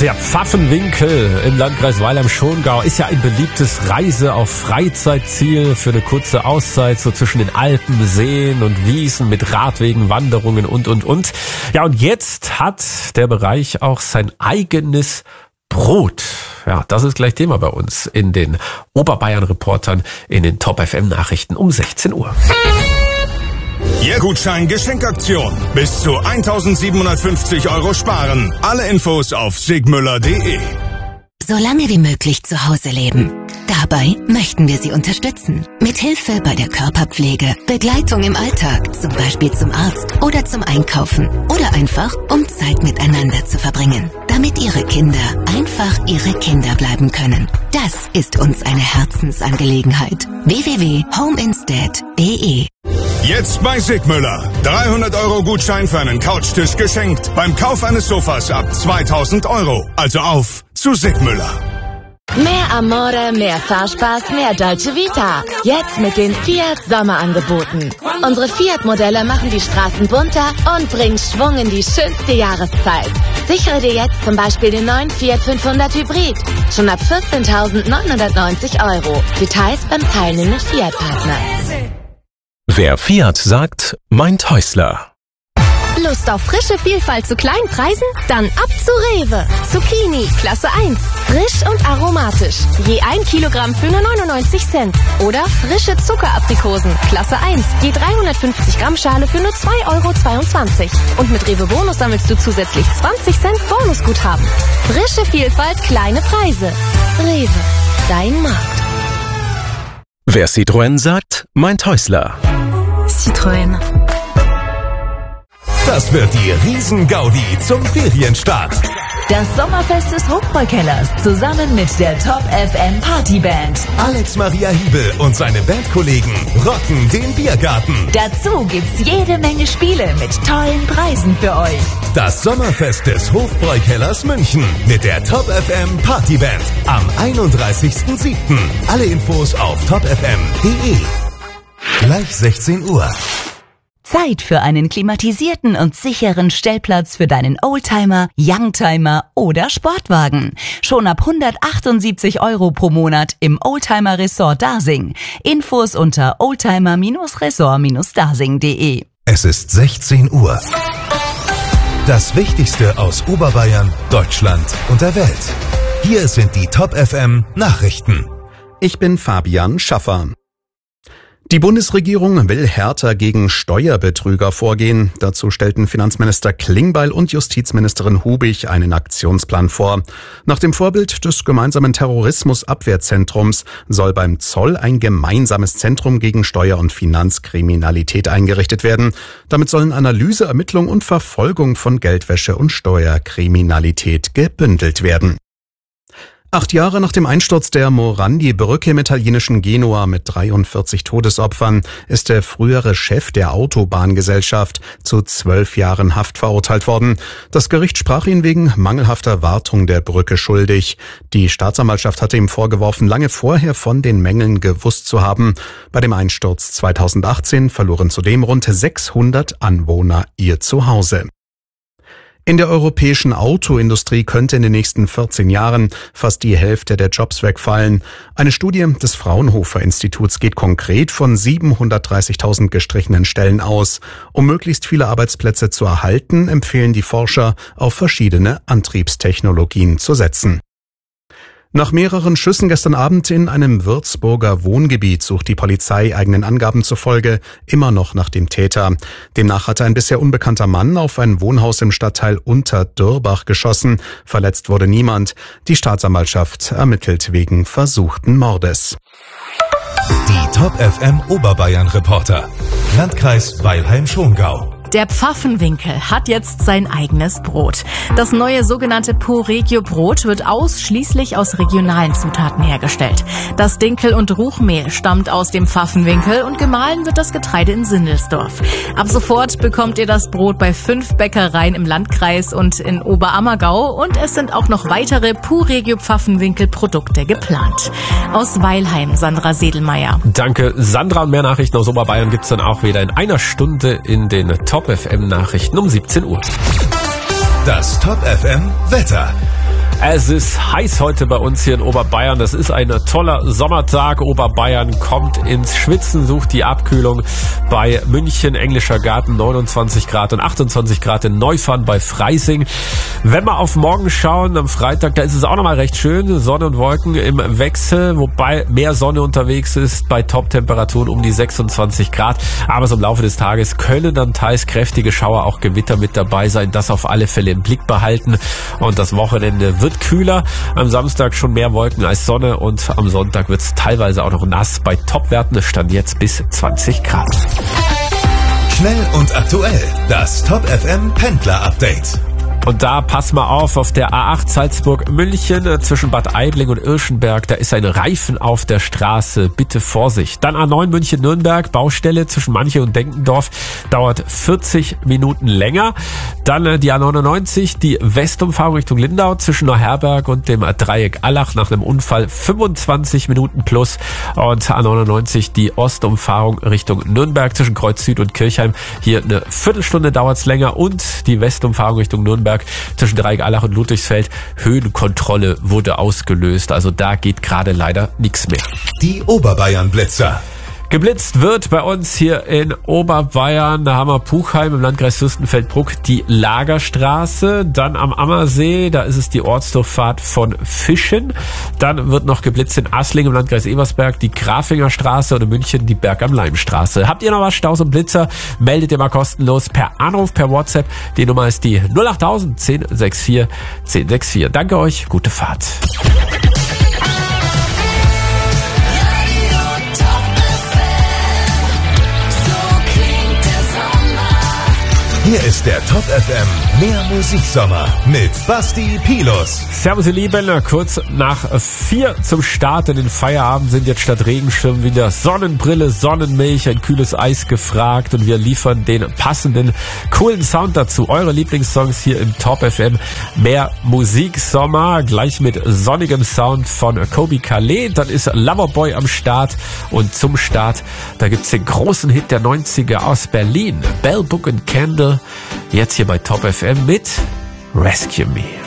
Der Pfaffenwinkel im Landkreis Weilheim-Schongau ist ja ein beliebtes Reise- auf Freizeitziel für eine kurze Auszeit, so zwischen den Alpen, Seen und Wiesen mit Radwegen, Wanderungen und. Ja, und jetzt hat der Bereich auch sein eigenes Brot. Ja, das ist gleich Thema bei uns in den Oberbayern-Reportern in den Top-FM-Nachrichten um 16 Uhr. Ihr-Gutschein Geschenkaktion. Bis zu 1.750 € sparen. Alle Infos auf sigmüller.de. So lange wie möglich zu Hause leben. Dabei möchten wir Sie unterstützen. Mit Hilfe bei der Körperpflege, Begleitung im Alltag, zum Beispiel zum Arzt oder zum Einkaufen. Oder einfach, um Zeit miteinander zu verbringen. Damit Ihre Kinder einfach Ihre Kinder bleiben können. Das ist uns eine Herzensangelegenheit. www.homeinstead.de. Jetzt bei Sigmüller. 300 € Gutschein für einen Couchtisch geschenkt. Beim Kauf eines Sofas ab 2.000 €. Also auf zu Sigmüller. Mehr Amore, mehr Fahrspaß, mehr Dolce Vita. Jetzt mit den Fiat Sommerangeboten. Unsere Fiat-Modelle machen die Straßen bunter und bringen Schwung in die schönste Jahreszeit. Sichere dir jetzt zum Beispiel den neuen Fiat 500 Hybrid. Schon ab 14.990 €. Details beim teilnehmenden Fiat-Partner. Wer Fiat sagt, meint Häusler. Lust auf frische Vielfalt zu kleinen Preisen? Dann ab zu Rewe. Zucchini, Klasse 1. Frisch und aromatisch. Je 1 Kilogramm für nur 99 Cent. Oder frische Zuckeraprikosen, Klasse 1. Je 350 Gramm Schale für nur 2,22 €. Und mit Rewe Bonus sammelst du zusätzlich 20 Cent Bonusguthaben. Frische Vielfalt, kleine Preise. Rewe, dein Markt. Wer Citroën sagt, meint Häusler. Citroën. Das wird die Riesen-Gaudi zum Ferienstart. Das Sommerfest des Hofbräukellers zusammen mit der Top-FM Partyband. Alex Maria Hiebel und seine Bandkollegen rocken den Biergarten. Dazu gibt's jede Menge Spiele mit tollen Preisen für euch. Das Sommerfest des Hofbräukellers München mit der Top-FM Partyband am 31.07. Alle Infos auf topfm.de. Gleich 16 Uhr. Zeit für einen klimatisierten und sicheren Stellplatz für deinen Oldtimer, Youngtimer oder Sportwagen. Schon ab 178 € pro Monat im Oldtimer Resort Dasing. Infos unter oldtimer-resort-dasing.de. Es ist 16 Uhr. Das Wichtigste aus Oberbayern, Deutschland und der Welt. Hier sind die Top-FM Nachrichten. Ich bin Fabian Schaffer. Die Bundesregierung will härter gegen Steuerbetrüger vorgehen. Dazu stellten Finanzminister Klingbeil und Justizministerin Hubig einen Aktionsplan vor. Nach dem Vorbild des gemeinsamen Terrorismusabwehrzentrums soll beim Zoll ein gemeinsames Zentrum gegen Steuer- und Finanzkriminalität eingerichtet werden. Damit sollen Analyse, Ermittlung und Verfolgung von Geldwäsche und Steuerkriminalität gebündelt werden. 8 Jahre nach dem Einsturz der Morandi-Brücke im italienischen Genua mit 43 Todesopfern ist der frühere Chef der Autobahngesellschaft zu 12 Jahren Haft verurteilt worden. Das Gericht sprach ihn wegen mangelhafter Wartung der Brücke schuldig. Die Staatsanwaltschaft hatte ihm vorgeworfen, lange vorher von den Mängeln gewusst zu haben. Bei dem Einsturz 2018 verloren zudem rund 600 Anwohner ihr Zuhause. In der europäischen Autoindustrie könnte in den nächsten 14 Jahren fast die Hälfte der Jobs wegfallen. Eine Studie des Fraunhofer Instituts geht konkret von 730.000 gestrichenen Stellen aus. Um möglichst viele Arbeitsplätze zu erhalten, empfehlen die Forscher, auf verschiedene Antriebstechnologien zu setzen. Nach mehreren Schüssen gestern Abend in einem Würzburger Wohngebiet sucht die Polizei eigenen Angaben zufolge immer noch nach dem Täter. Demnach hatte ein bisher unbekannter Mann auf ein Wohnhaus im Stadtteil Unterdürbach geschossen. Verletzt wurde niemand. Die Staatsanwaltschaft ermittelt wegen versuchten Mordes. Die Top-FM Oberbayern-Reporter. Landkreis Weilheim-Schongau. Der Pfaffenwinkel hat jetzt sein eigenes Brot. Das neue sogenannte Puregio-Brot wird ausschließlich aus regionalen Zutaten hergestellt. Das Dinkel- und Ruchmehl stammt aus dem Pfaffenwinkel und gemahlen wird das Getreide in Sindelsdorf. Ab sofort bekommt ihr das Brot bei 5 Bäckereien im Landkreis und in Oberammergau und es sind auch noch weitere Puregio-Pfaffenwinkel-Produkte geplant. Aus Weilheim, Sandra Sedelmeier. Danke, Sandra. Und mehr Nachrichten aus Oberbayern gibt's dann auch wieder in einer Stunde in den Top-FM-Nachrichten um 17 Uhr. Das Top-FM Wetter. Es ist heiß heute bei uns hier in Oberbayern. Das ist ein toller Sommertag. Oberbayern kommt ins Schwitzen, sucht die Abkühlung bei München, Englischer Garten 29 Grad und 28 Grad in Neufahren bei Freising. Wenn wir auf morgen schauen, am Freitag, da ist es auch nochmal recht schön. Sonne und Wolken im Wechsel, wobei mehr Sonne unterwegs ist bei Top-Temperaturen um die 26 Grad. Aber so im Laufe des Tages können dann teils kräftige Schauer, auch Gewitter mit dabei sein. Das auf alle Fälle im Blick behalten. Und das Wochenende wird kühler. Am Samstag schon mehr Wolken als Sonne und am Sonntag wird es teilweise auch noch nass. Bei Topwerten stand jetzt bis 20 Grad. Schnell und aktuell. Das Top FM Pendler Update. Und da pass mal auf der A8 Salzburg-München zwischen Bad Aibling und Irschenberg, da ist ein Reifen auf der Straße, bitte Vorsicht. Dann A9 München-Nürnberg, Baustelle zwischen Manche und Denkendorf, dauert 40 Minuten länger. Dann die A99, die Westumfahrung Richtung Lindau zwischen Neuherberg und dem Dreieck Allach nach einem Unfall 25 Minuten plus. Und A99 die Ostumfahrung Richtung Nürnberg zwischen Kreuz Süd und Kirchheim, hier eine Viertelstunde dauert's länger. Und die Westumfahrung Richtung Nürnberg zwischen Dreieck Allach und Ludwigsfeld. Höhenkontrolle wurde ausgelöst. Also da geht gerade leider nichts mehr. Die Oberbayern-Blitzer. Geblitzt wird bei uns hier in Oberbayern, da haben wir Puchheim im Landkreis Fürstenfeldbruck die Lagerstraße, dann am Ammersee, da ist es die Ortsdurchfahrt von Fischen, dann wird noch geblitzt in Asling im Landkreis Ebersberg die Grafinger Straße und in München die Berg am Leim Straße. Habt ihr noch was, Staus und Blitzer? Meldet ihr mal kostenlos per Anruf, per WhatsApp. Die Nummer ist die 08000 1064 1064. Danke euch, gute Fahrt. Hier ist der Top FM Mehr Musiksommer mit Basti Pilus. Servus ihr Lieben, kurz nach 4 zum Start in den Feierabend sind jetzt statt Regenschirm wieder Sonnenbrille, Sonnenmilch, ein kühles Eis gefragt und wir liefern den passenden, coolen Sound dazu. Eure Lieblingssongs hier im Top FM Mehr Musiksommer, gleich mit sonnigem Sound von Kobi Calais. Dann ist Loverboy am Start und zum Start, da gibt's den großen Hit der 90er aus Berlin, Bell, Book and Candle. Jetzt hier bei Top FM mit Rescue Me.